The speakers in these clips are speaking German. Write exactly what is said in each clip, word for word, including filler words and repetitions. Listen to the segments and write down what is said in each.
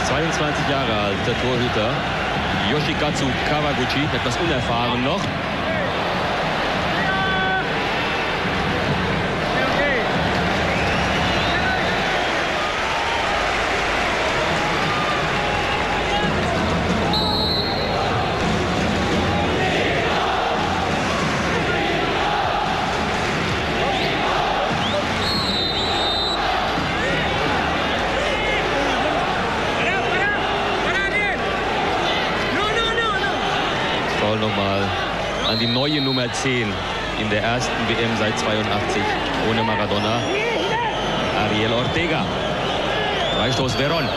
zweiundzwanzig Jahre alt, der Torhüter Yoshikatsu Kawaguchi, etwas unerfahren noch. Nochmal an die neue Nummer zehn in der ersten W M seit zweiundachtzig ohne Maradona, Ariel Ortega. Freistoß Veron.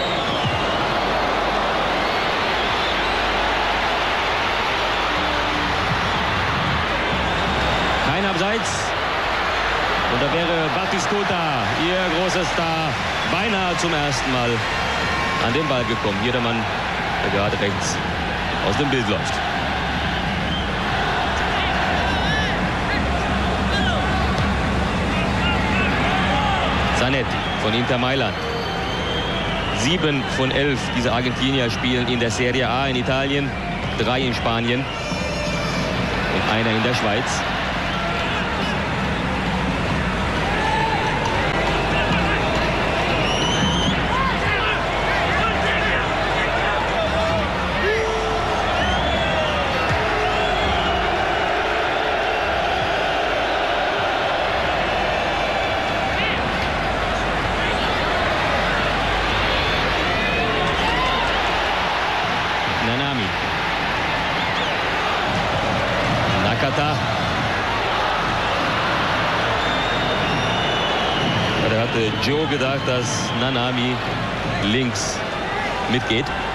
Kein Abseits. Und da wäre Batistuta, ihr großer Star, beinahe zum ersten Mal an den Ball gekommen. Hier der Mann, der gerade rechts aus dem Bild läuft. Sanet von Inter Mailand. Sieben von elf dieser Argentinier spielen in der Serie A in Italien, drei in Spanien und einer in der Schweiz. Nanami. Nakata. Da hatte Joe gedacht, dass Nanami links mitgeht.